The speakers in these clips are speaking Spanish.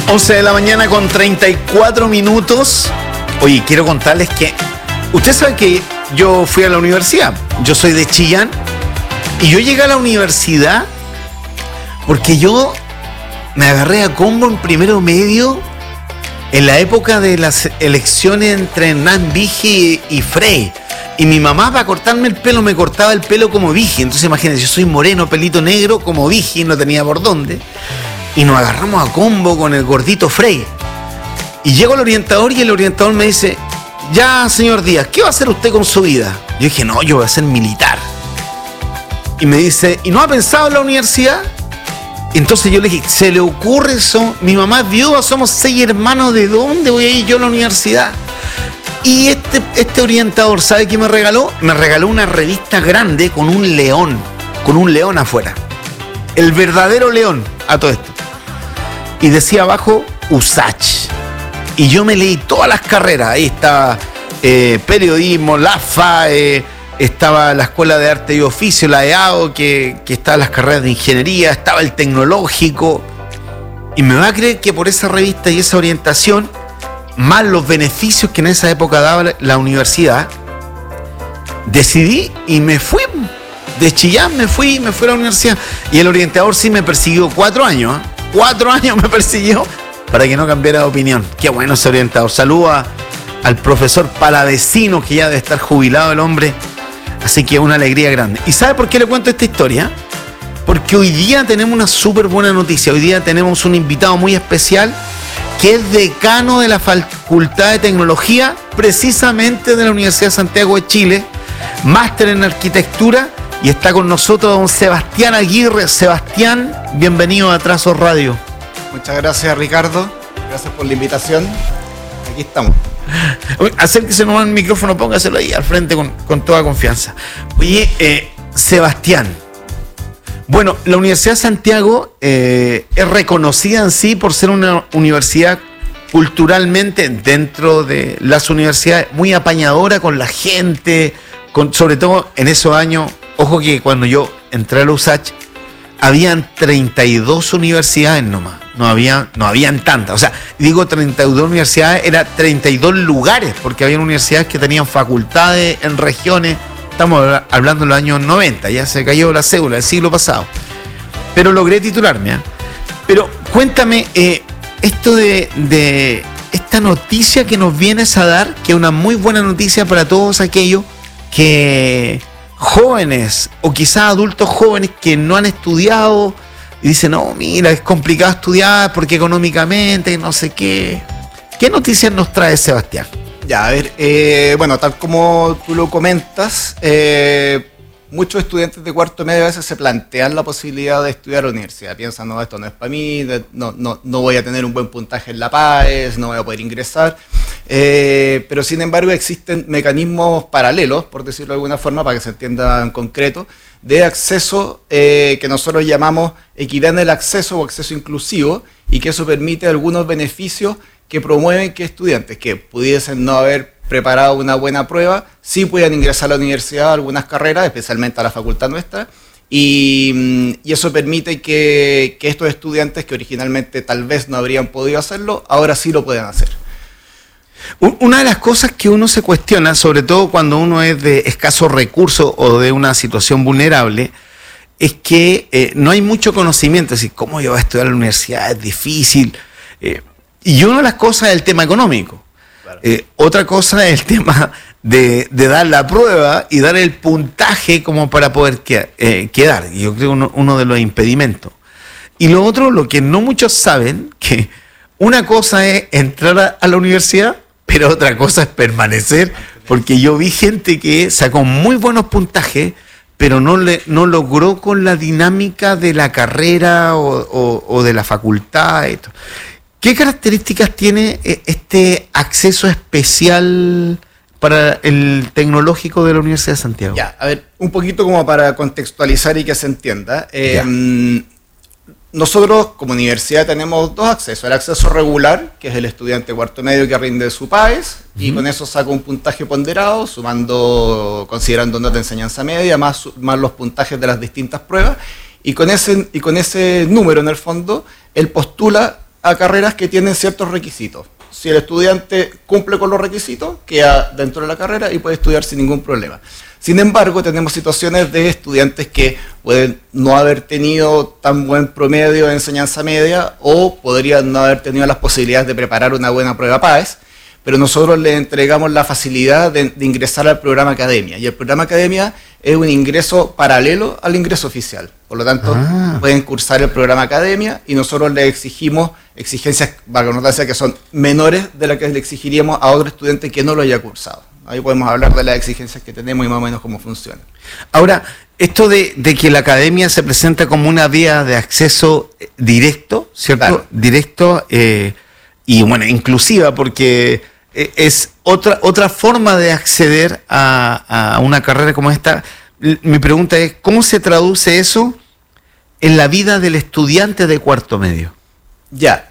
11 de la mañana con 34 minutos. Oye, quiero contarles que usted sabe que yo fui a la universidad. Yo soy de Chillán y yo llegué a la universidad porque yo me agarré a combo en primero medio en la época de las elecciones entre Hernán Vigi y Frey. Y mi mamá, para cortarme el pelo, me cortaba el pelo como Vigi. Entonces imagínense, yo soy moreno, pelito negro, como Vigi, no tenía por dónde. Y nos agarramos a combo con el gordito Frey. Y llego al orientador y el orientador me dice: ya, señor Díaz, ¿qué va a hacer usted con su vida? Yo dije: no, yo voy a ser militar. Y me dice: ¿y no ha pensado en la universidad? Entonces yo le dije: ¿se le ocurre eso? Mi mamá es viuda, somos 6 hermanos, ¿de dónde voy a ir yo a la universidad? Y este orientador, ¿sabe qué me regaló? Me regaló una revista grande con un león afuera. El verdadero león, a todo esto. Y decía abajo USACH. Y yo me leí todas las carreras. Ahí estaba periodismo, la FAE, estaba la Escuela de Arte y Oficio, la EAO, que estaban las carreras de ingeniería, estaba el tecnológico. Y me va a creer que por esa revista y esa orientación, más los beneficios que en esa época daba la universidad, decidí y me fui. De Chillán me fui a la universidad. Y el orientador sí me persiguió 4 años. 4 años me persiguió para que no cambiara de opinión. Qué bueno ese orientador. Saludo al profesor Palavecino, que ya debe estar jubilado el hombre. Así que una alegría grande. ¿Y sabe por qué le cuento esta historia? Porque hoy día tenemos una súper buena noticia. Hoy día tenemos un invitado muy especial que es decano de la Facultad de Tecnología, precisamente de la Universidad de Santiago de Chile, máster en Arquitectura, y está con nosotros don Sebastián Aguirre. Sebastián, bienvenido a Trazos Radio. Muchas gracias, Ricardo. Gracias por la invitación. Aquí estamos. Acérquese nomás el micrófono, póngaselo ahí al frente con toda confianza. Oye, Sebastián, bueno, la Universidad de Santiago es reconocida en sí por ser una universidad culturalmente, dentro de las universidades, muy apañadora con la gente, sobre todo en esos años. Ojo que cuando yo entré a la USACH, habían 32 universidades nomás, no habían tantas. O sea, digo 32 universidades, era 32 lugares, porque había universidades que tenían facultades en regiones. Estamos hablando de los años 90, ya se cayó la cédula del siglo pasado. Pero logré titularme, ¿eh? Pero cuéntame, esto de esta noticia que nos vienes a dar, que es una muy buena noticia para todos aquellos que jóvenes o quizás adultos jóvenes que no han estudiado y dicen: no, mira, es complicado estudiar porque económicamente no sé qué. ¿Qué noticias nos trae Sebastián? Ya, a ver, bueno, tal como tú lo comentas, muchos estudiantes de cuarto medio a veces se plantean la posibilidad de estudiar a la universidad. Piensan: no, esto no es para mí, no voy a tener un buen puntaje en la PAES, no voy a poder ingresar. Pero sin embargo existen mecanismos paralelos, por decirlo de alguna forma, para que se entienda en concreto, de acceso que nosotros llamamos equidad en el acceso o acceso inclusivo, y que eso permite algunos beneficios que promueven que estudiantes que pudiesen no haber preparado una buena prueba sí puedan ingresar a la universidad a algunas carreras, especialmente a la facultad nuestra, y eso permite que estos estudiantes que originalmente tal vez no habrían podido hacerlo, ahora sí lo puedan hacer. Una de las cosas que uno se cuestiona, sobre todo cuando uno es de escasos recursos o de una situación vulnerable, es que no hay mucho conocimiento. Es decir, ¿cómo yo voy a estudiar en la universidad? Es difícil. Y una de las cosas es el tema económico. Claro. Otra cosa es el tema de dar la prueba y dar el puntaje como para poder quedar. Y yo creo que uno de los impedimentos. Y lo otro, lo que no muchos saben, que una cosa es entrar a la universidad, pero otra cosa es permanecer, porque yo vi gente que sacó muy buenos puntajes, pero no logró con la dinámica de la carrera o de la facultad. ¿Qué características tiene este acceso especial para el tecnológico de la Universidad de Santiago? Ya, a ver, un poquito como para contextualizar y que se entienda. Nosotros como universidad tenemos 2 accesos: el acceso regular, que es el estudiante cuarto medio que rinde su PAES, y con eso saca un puntaje ponderado, considerando nota de enseñanza media, más los puntajes de las distintas pruebas, y con ese número en el fondo, él postula a carreras que tienen ciertos requisitos. Si el estudiante cumple con los requisitos, queda dentro de la carrera y puede estudiar sin ningún problema. Sin embargo, tenemos situaciones de estudiantes que pueden no haber tenido tan buen promedio de enseñanza media o podrían no haber tenido las posibilidades de preparar una buena prueba PAES, pero nosotros les entregamos la facilidad de ingresar al programa Academia. Y el programa Academia es un ingreso paralelo al ingreso oficial. Por lo tanto, pueden cursar el programa Academia y nosotros les exigimos exigencias, para que son menores de las que le exigiríamos a otro estudiante que no lo haya cursado. Ahí podemos hablar de las exigencias que tenemos y más o menos cómo funciona. Ahora, esto de que la academia se presenta como una vía de acceso directo, ¿cierto? Claro. Directo y bueno, inclusiva, porque es otra forma de acceder a una carrera como esta. Mi pregunta es, ¿cómo se traduce eso en la vida del estudiante de cuarto medio? Ya,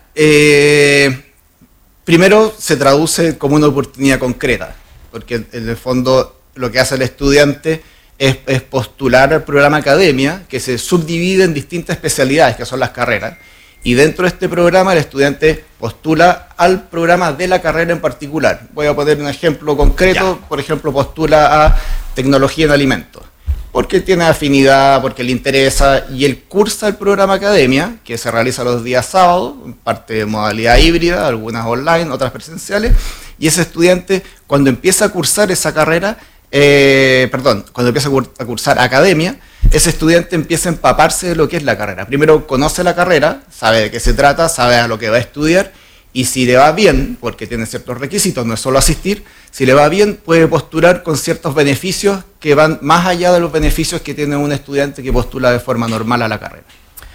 primero se traduce como una oportunidad concreta, porque en el fondo lo que hace el estudiante es postular al programa Academia, que se subdivide en distintas especialidades, que son las carreras, y dentro de este programa el estudiante postula al programa de la carrera en particular. Voy a poner un ejemplo concreto, por ejemplo, postula a Tecnología en Alimentos, porque tiene afinidad, porque le interesa, y él cursa el programa Academia, que se realiza los días sábados, en parte de modalidad híbrida, algunas online, otras presenciales, y ese estudiante, cuando empieza a cursar esa carrera, cuando empieza a cursar Academia, ese estudiante empieza a empaparse de lo que es la carrera. Primero conoce la carrera, sabe de qué se trata, sabe a lo que va a estudiar, y si le va bien, porque tiene ciertos requisitos, no es solo asistir, si le va bien puede postular con ciertos beneficios que van más allá de los beneficios que tiene un estudiante que postula de forma normal a la carrera.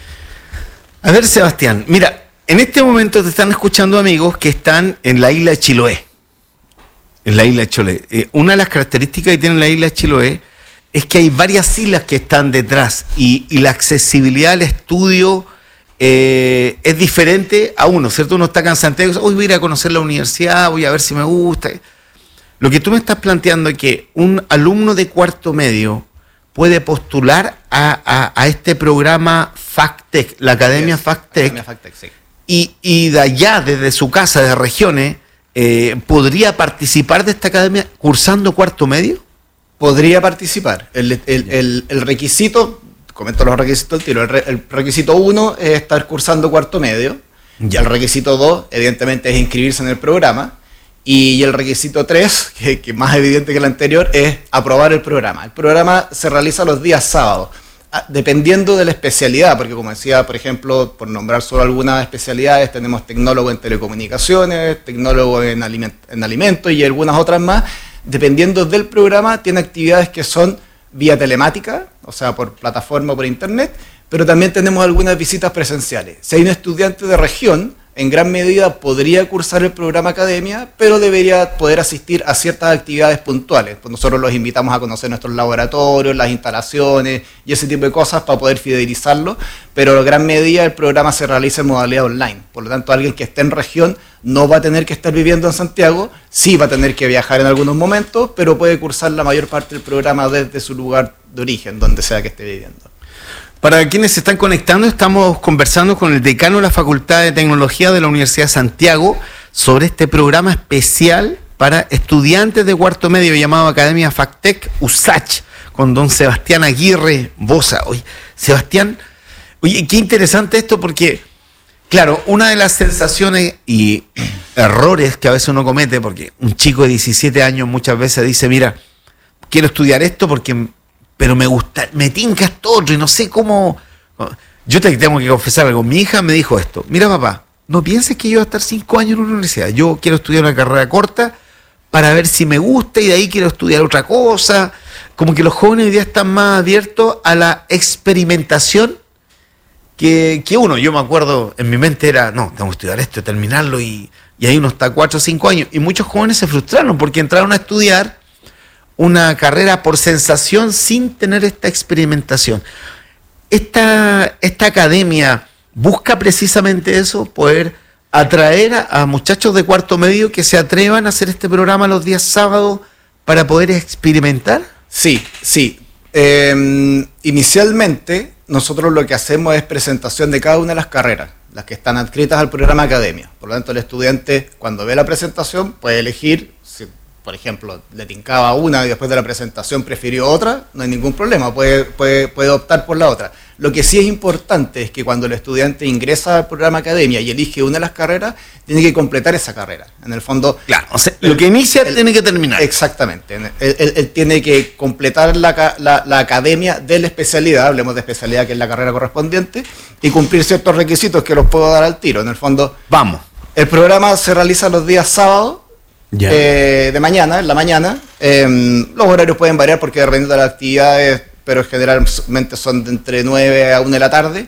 A ver, Sebastián, mira, en este momento te están escuchando amigos que están en la isla de Chiloé. En la isla de Chiloé. Una de las características que tiene la isla de Chiloé es que hay varias islas que están detrás y la accesibilidad al estudio es diferente a uno, ¿cierto? Uno está acá en Santiago y dice, hoy voy a ir a conocer la universidad, voy a ver si me gusta. Lo que tú me estás planteando es que un alumno de cuarto medio puede postular a este programa FACTEC, la Academia FACTEC, sí. y de allá, desde su casa, de regiones, ¿podría participar de esta academia cursando cuarto medio? Podría participar. El requisito, comento los requisitos del tiro, el requisito 1 es estar cursando cuarto medio, ya. El requisito 2 evidentemente es inscribirse en el programa, y el requisito 3, que es más evidente que el anterior, es aprobar el programa. El programa se realiza los días sábados, dependiendo de la especialidad, porque como decía, por ejemplo, por nombrar solo algunas especialidades, tenemos tecnólogo en telecomunicaciones, tecnólogo en alimentos y algunas otras más. Dependiendo del programa, tiene actividades que son vía telemática, o sea, por plataforma o por internet, pero también tenemos algunas visitas presenciales. Si hay un estudiante de región, en gran medida podría cursar el programa Academia, pero debería poder asistir a ciertas actividades puntuales. Pues nosotros los invitamos a conocer nuestros laboratorios, las instalaciones y ese tipo de cosas para poder fidelizarlo, pero en gran medida el programa se realiza en modalidad online. Por lo tanto, alguien que esté en región no va a tener que estar viviendo en Santiago, sí va a tener que viajar en algunos momentos, pero puede cursar la mayor parte del programa desde su lugar de origen, donde sea que esté viviendo. Para quienes se están conectando, estamos conversando con el decano de la Facultad de Tecnología de la Universidad de Santiago sobre este programa especial para estudiantes de cuarto medio llamado Academia FACTEC USACH, con don Sebastián Aguirre Boza. Oye, Sebastián, oye, qué interesante esto porque, claro, una de las sensaciones y errores que a veces uno comete, porque un chico de 17 años muchas veces dice, mira, quiero estudiar esto pero me gusta, me tinca esto otro y no sé cómo. Yo te tengo que confesar algo. Mi hija me dijo esto: mira, papá, no pienses que yo voy a estar 5 años en una universidad. Yo quiero estudiar una carrera corta para ver si me gusta y de ahí quiero estudiar otra cosa. Como que los jóvenes hoy día están más abiertos a la experimentación que uno. Yo me acuerdo, en mi mente era, no, tengo que estudiar esto, terminarlo y ahí uno está 4 o 5 años. Y muchos jóvenes se frustraron porque entraron a estudiar una carrera por sensación sin tener esta experimentación. Esta academia busca precisamente eso, poder atraer a muchachos de cuarto medio que se atrevan a hacer este programa los días sábados para poder experimentar. Sí. Inicialmente nosotros lo que hacemos es presentación de cada una de las carreras. las que están adscritas al programa Academia. Por lo tanto, el estudiante, cuando ve la presentación, puede elegir, si, por ejemplo, le tincaba una y después de la presentación prefirió otra, no hay ningún problema, puede optar por la otra. Lo que sí es importante es que cuando el estudiante ingresa al programa Academia y elige una de las carreras, tiene que completar esa carrera. En el fondo... Claro, o sea, lo que inicia tiene que terminar. Exactamente. Él tiene que completar la academia de la especialidad, hablemos de especialidad que es la carrera correspondiente, y cumplir ciertos requisitos que los puedo dar al tiro. En el fondo... Vamos. El programa se realiza los días sábados, de mañana, en la mañana. Los horarios pueden variar porque dependiendo de las actividades, pero generalmente son de entre 9 a 1 de la tarde.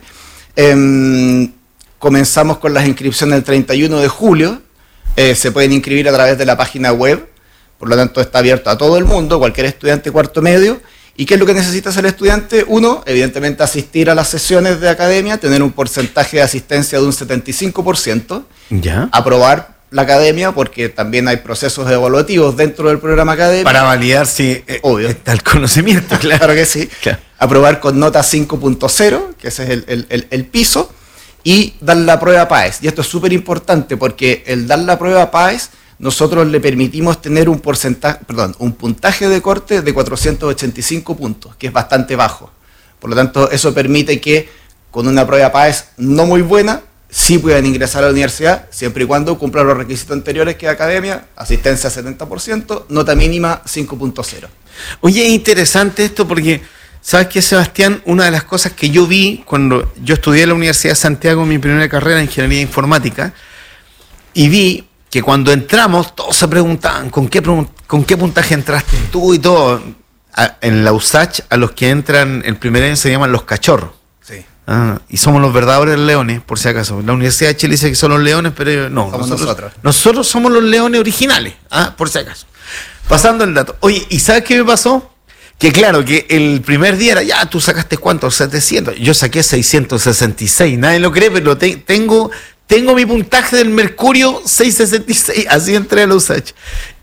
Comenzamos con las inscripciones el 31 de julio. Se pueden inscribir a través de la página web, por lo tanto está abierto a todo el mundo, cualquier estudiante de cuarto medio. ¿Y qué es lo que necesita hacer el estudiante? Uno, evidentemente asistir a las sesiones de academia, tener un porcentaje de asistencia de un 75%, ¿ya? Aprobar la academia, porque también hay procesos evaluativos dentro del programa Academia. Para validar si obvio está el conocimiento, claro. Claro que sí. Claro. Aprobar con nota 5.0, que ese es el piso, y dar la prueba PAES. Y esto es súper importante porque el dar la prueba PAES, nosotros le permitimos tener un puntaje de corte de 485 puntos, que es bastante bajo. Por lo tanto, eso permite que con una prueba PAES no muy buena, sí puedan ingresar a la universidad, siempre y cuando cumplan los requisitos anteriores que es academia, asistencia 70%, nota mínima 5.0. Oye, es interesante esto porque, ¿sabes qué, Sebastián? Una de las cosas que yo vi cuando yo estudié en la Universidad de Santiago, mi primera carrera en Ingeniería Informática, y vi que cuando entramos, todos se preguntaban, ¿con qué puntaje entraste tú y todo? En la USACH, a los que entran el primer año se llaman los cachorros. Sí. Y somos los verdaderos leones, por si acaso. La Universidad de Chile dice que son los leones, pero no. Somos nosotros. Nosotros somos los leones originales, por si acaso. Pasando el dato. Oye, ¿y sabes qué me pasó? Que claro, que el primer día era, ya, ¿tú sacaste cuánto? 700. Yo saqué 666. Nadie lo cree, pero tengo mi puntaje del Mercurio 666. Así entré a la USACH.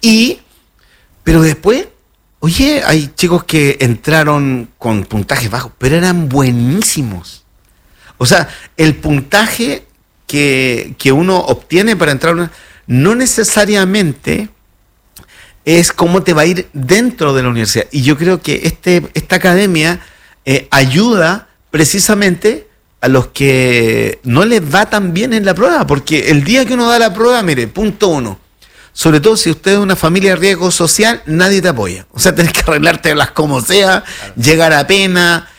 Pero después, oye, hay chicos que entraron con puntajes bajos, pero eran buenísimos. O sea, el puntaje que uno obtiene para entrar no necesariamente es cómo te va a ir dentro de la universidad. Y yo creo que esta academia ayuda precisamente a los que no les va tan bien en la prueba, porque el día que uno da la prueba, mire, punto 1, sobre todo si usted es una familia de riesgo social, nadie te apoya. O sea, tenés que arreglártelas como sea, claro. Llegar a pena,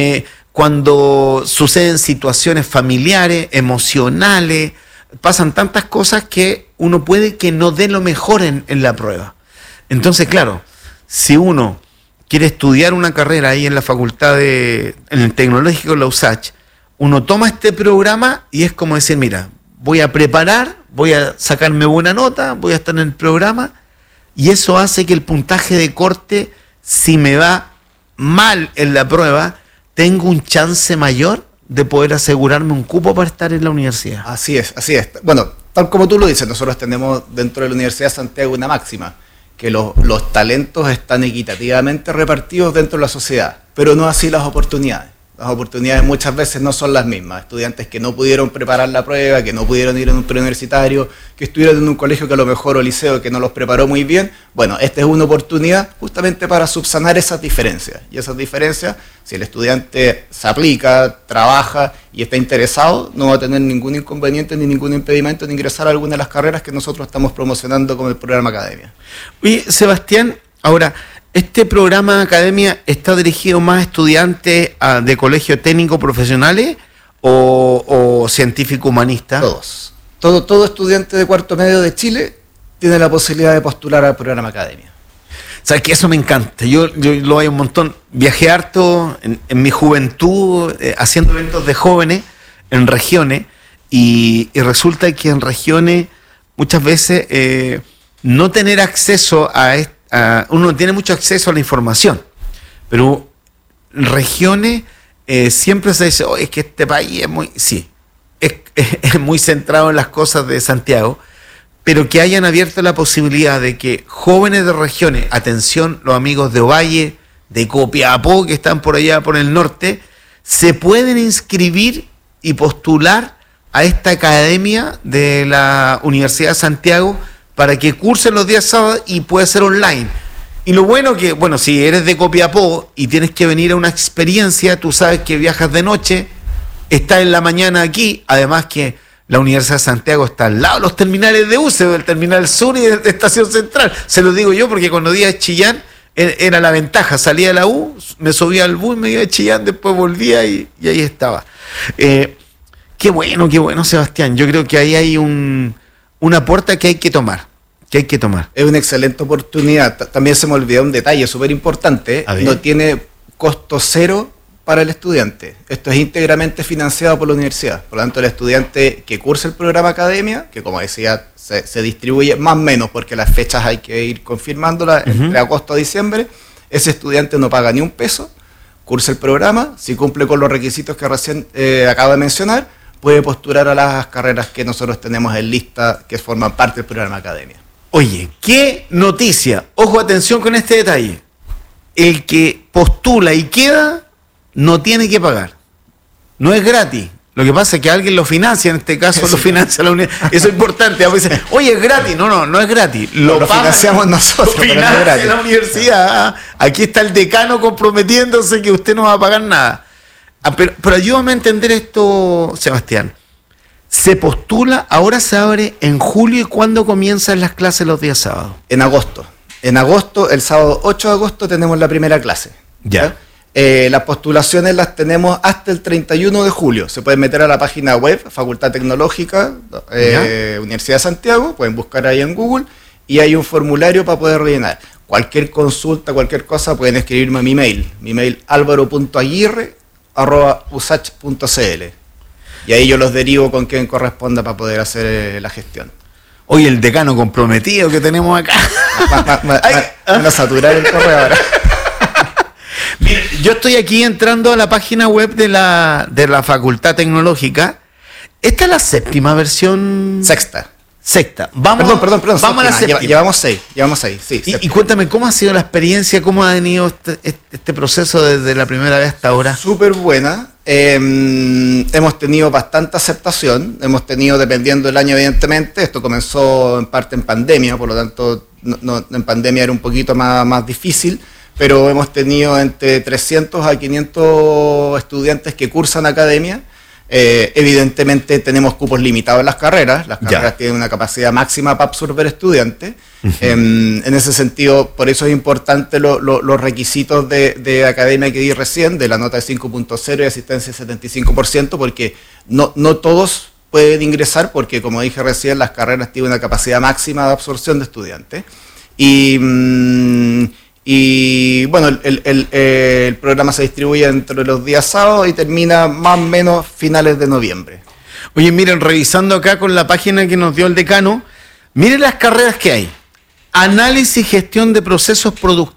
cuando suceden situaciones familiares, emocionales, pasan tantas cosas que uno puede que no dé lo mejor en la prueba. Entonces, claro, si uno quiere estudiar una carrera ahí en la facultad en el tecnológico de la USACH, uno toma este programa y es como decir, mira, voy a preparar, voy a sacarme buena nota, voy a estar en el programa, y eso hace que el puntaje de corte, si me va mal en la prueba, tengo un chance mayor de poder asegurarme un cupo para estar en la universidad. Así es, así es. Bueno, tal como tú lo dices, nosotros tenemos dentro de la Universidad de Santiago una máxima, que los talentos están equitativamente repartidos dentro de la sociedad, pero no así las oportunidades. Las oportunidades muchas veces no son las mismas. Estudiantes que no pudieron preparar la prueba, que no pudieron ir en un preuniversitario, que estuvieron en un colegio que a lo mejor o liceo que no los preparó muy bien. Bueno, esta es una oportunidad justamente para subsanar esas diferencias. Y esas diferencias, si el estudiante se aplica, trabaja y está interesado, no va a tener ningún inconveniente ni ningún impedimento en ingresar a alguna de las carreras que nosotros estamos promocionando con el programa Academia. Oye, Sebastián, ahora, ¿este programa Academia está dirigido más a estudiantes de colegio técnico profesionales o científico humanista? Todos. Todo estudiante de cuarto medio de Chile tiene la posibilidad de postular al programa Academia. ¿Sabes qué? Eso me encanta. Yo lo hay un montón. Viajé harto en mi juventud haciendo eventos de jóvenes en regiones y resulta que en regiones muchas veces no tener acceso a esto. Uno tiene mucho acceso a la información, pero en regiones siempre se dice, es que este país es muy centrado en las cosas de Santiago, pero que hayan abierto la posibilidad de que jóvenes de regiones, atención, los amigos de Ovalle, de Copiapó, que están por allá por el norte, se pueden inscribir y postular a esta academia de la Universidad de Santiago para que cursen los días sábados y pueda ser online. Y lo bueno que, bueno, si eres de Copiapó y tienes que venir a una experiencia, tú sabes que viajas de noche, estás en la mañana aquí, además que la Universidad de Santiago está al lado de los terminales de UCE, del Terminal Sur y de Estación Central. Se lo digo yo porque cuando iba a Chillán era la ventaja, salía de la U, me subía al bus, me iba a Chillán, después volvía y ahí estaba. Qué bueno, Sebastián. Yo creo que ahí hay una puerta que hay que tomar. Es una excelente oportunidad. También se me olvidó un detalle súper importante. No tiene costo cero para el estudiante. Esto es íntegramente financiado por la universidad. Por lo tanto, el estudiante que cursa el programa academia, que como decía, se distribuye más o menos, porque las fechas hay que ir confirmándolas entre agosto a diciembre, ese estudiante no paga ni un peso, cursa el programa, si cumple con los requisitos que recién acabo de mencionar, puede postular a las carreras que nosotros tenemos en lista que forman parte del programa academia. Oye, qué noticia. Ojo, atención con este detalle. El que postula y queda no tiene que pagar. No es gratis. Lo que pasa es que alguien lo financia, en este caso lo financia la universidad. Eso es importante. A veces, oye, es gratis. No es gratis. Lo financiamos nosotros. Lo financia la universidad. Aquí está el decano comprometiéndose que usted no va a pagar nada. Pero ayúdame a entender esto, Sebastián. Se postula, ahora se abre en julio, ¿y cuándo comienzan las clases los días sábados? En agosto. En agosto, el sábado 8 de agosto, tenemos la primera clase. Ya. Las postulaciones las tenemos hasta el 31 de julio. Se pueden meter a la página web, Facultad Tecnológica, Universidad de Santiago, pueden buscar ahí en Google, y hay un formulario para poder rellenar. Cualquier consulta, cualquier cosa, pueden escribirme a mi mail alvaro.aguirre@usach.cl. Y ahí yo los derivo con quien corresponda para poder hacer la gestión. Oye, el decano comprometido que tenemos acá. Van a saturar el correo ahora. Mira, yo estoy aquí entrando a la página web de la Facultad Tecnológica. Esta es la séptima versión. Sexta. Vamos Vamos a la séptima. Llevamos seis, sí. Y cuéntame, ¿cómo ha sido la experiencia? ¿Cómo ha venido este proceso desde la primera vez hasta ahora? Súper buena. Hemos tenido bastante aceptación. Hemos tenido, dependiendo del año, evidentemente, esto comenzó en parte en pandemia, por lo tanto, en pandemia era un poquito más difícil, pero hemos tenido entre 300 a 500 estudiantes que cursan academia. Evidentemente tenemos cupos limitados en las carreras tienen una capacidad máxima para absorber estudiantes. En ese sentido, por eso es importante los requisitos de academia que di recién, de la nota de 5.0 y asistencia de 75%, porque no todos pueden ingresar, porque como dije recién, las carreras tienen una capacidad máxima de absorción de estudiantes. Y bueno, el programa se distribuye entre los días sábados y termina más o menos finales de noviembre. Oye, miren, revisando acá con la página que nos dio el decano, miren las carreras que hay. Análisis y gestión de procesos productivos.